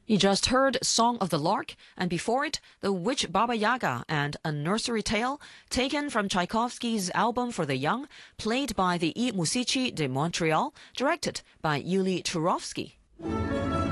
You just heard Song of the Lark, and before it, The Witch Baba Yaga and A Nursery Tale, taken from Tchaikovsky's Album for the Young, played by the I Musici de Montreal, directed by Yuli Turovsky.